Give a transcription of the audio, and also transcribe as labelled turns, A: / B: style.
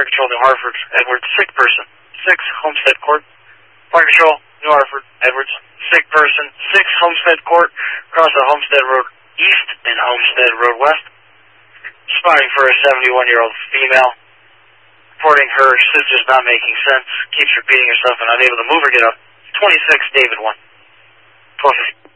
A: Fire Control, New Hartford, Edwards, sick person, 6 Homestead Court. Fire Control, New Hartford, Edwards, sick person, 6 Homestead Court, across the Homestead Road East and Homestead Road West. Spotting for a 71-year-old female. Reporting her sister's not making sense, keeps repeating herself and unable to move or get up. 26 David 1. 1250.